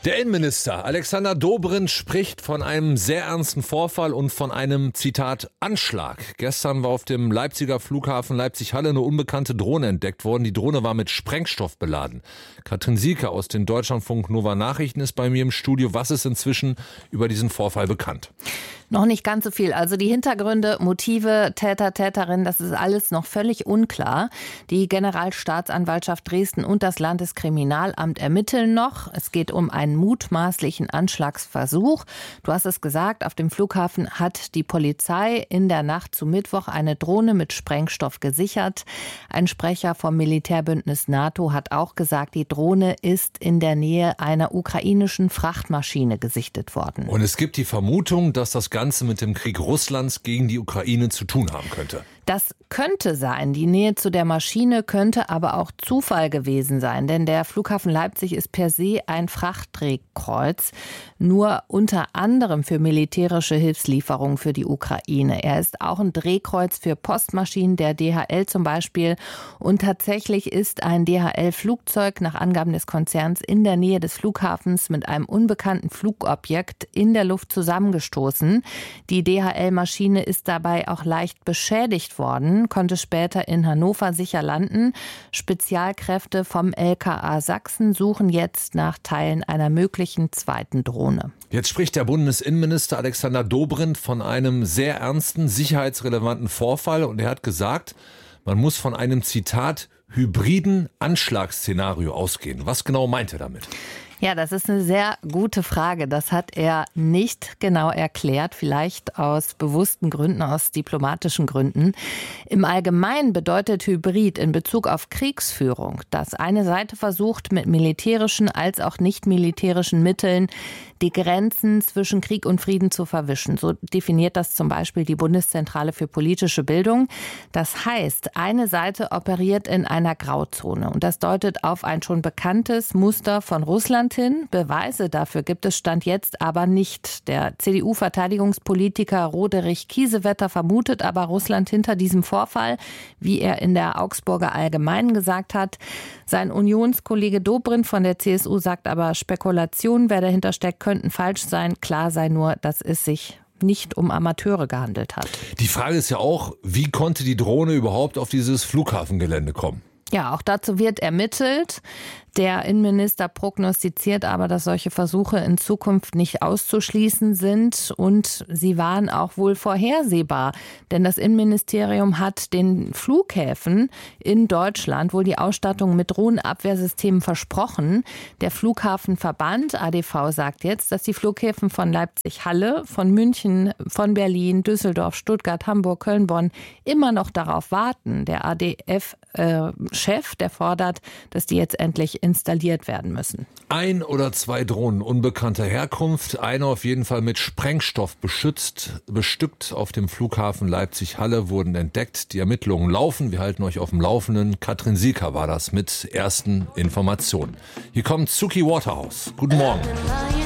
Der Innenminister Alexander Dobrindt spricht von einem sehr ernsten Vorfall und von einem, Zitat, Anschlag. Gestern war auf dem Leipziger Flughafen Leipzig-Halle eine unbekannte Drohne entdeckt worden. Die Drohne war mit Sprengstoff beladen. Katrin Sieke aus den Deutschlandfunk Nova Nachrichten ist bei mir im Studio. Was ist inzwischen über diesen Vorfall bekannt? Noch nicht ganz so viel. Also die Hintergründe, Motive, Täter, Täterin, das ist alles noch völlig unklar. Die Generalstaatsanwaltschaft Dresden und das Landeskriminalamt ermitteln noch. Es geht um einen mutmaßlichen Anschlagsversuch. Du hast es gesagt, auf dem Flughafen hat die Polizei in der Nacht zu Mittwoch eine Drohne mit Sprengstoff gesichert. Ein Sprecher vom Militärbündnis NATO hat auch gesagt, die Drohne ist in der Nähe einer ukrainischen Frachtmaschine gesichtet worden. Und es gibt die Vermutung, dass das Ganze mit dem Krieg Russlands gegen die Ukraine zu tun haben könnte. Das könnte sein. Die Nähe zu der Maschine könnte aber auch Zufall gewesen sein, denn der Flughafen Leipzig ist per se ein Frachtdrehkreuz, nur unter anderem für militärische Hilfslieferungen für die Ukraine. Er ist auch ein Drehkreuz für Postmaschinen, der DHL zum Beispiel. Und tatsächlich ist ein DHL-Flugzeug nach Angaben des Konzerns in der Nähe des Flughafens mit einem unbekannten Flugobjekt in der Luft zusammengestoßen. Die DHL-Maschine ist dabei auch leicht beschädigt worden, konnte später in Hannover sicher landen. Spezialkräfte vom LKA Sachsen suchen jetzt nach Teilen einer möglichen zweiten Drohne. Jetzt spricht der Bundesinnenminister Alexander Dobrindt von einem sehr ernsten, sicherheitsrelevanten Vorfall und er hat gesagt, man muss von einem, Zitat, hybriden Anschlagsszenario ausgehen. Was genau meint er damit? Ja, das ist eine sehr gute Frage. Das hat er nicht genau erklärt, vielleicht aus bewussten Gründen, aus diplomatischen Gründen. Im Allgemeinen bedeutet Hybrid in Bezug auf Kriegsführung, dass eine Seite versucht, mit militärischen als auch nicht militärischen Mitteln die Grenzen zwischen Krieg und Frieden zu verwischen. So definiert das zum Beispiel die Bundeszentrale für politische Bildung. Das heißt, eine Seite operiert in einer Grauzone und das deutet auf ein schon bekanntes Muster von Russland hin. Beweise dafür gibt es Stand jetzt aber nicht. Der CDU-Verteidigungspolitiker Roderich Kiesewetter vermutet aber Russland hinter diesem Vorfall, wie er in der Augsburger Allgemeinen gesagt hat. Sein Unionskollege Dobrindt von der CSU sagt aber, Spekulationen, wer dahinter steckt, könnten falsch sein. Klar sei nur, dass es sich nicht um Amateure gehandelt hat. Die Frage ist ja auch, wie konnte die Drohne überhaupt auf dieses Flughafengelände kommen? Ja, auch dazu wird ermittelt. Der Innenminister prognostiziert aber, dass solche Versuche in Zukunft nicht auszuschließen sind und sie waren auch wohl vorhersehbar. Denn das Innenministerium hat den Flughäfen in Deutschland wohl die Ausstattung mit Drohnenabwehrsystemen versprochen. Der Flughafenverband ADV sagt jetzt, dass die Flughäfen von Leipzig-Halle, von München, von Berlin, Düsseldorf, Stuttgart, Hamburg, Köln, Bonn immer noch darauf warten. Der ADF-Chef, der fordert, dass die jetzt endlich installiert werden müssen. 1 oder 2 Drohnen unbekannter Herkunft, eine auf jeden Fall mit Sprengstoff bestückt auf dem Flughafen Leipzig-Halle wurden entdeckt. Die Ermittlungen laufen, wir halten euch auf dem Laufenden. Katrin Sieke war das mit ersten Informationen. Hier kommt Suki Waterhouse. Guten Morgen.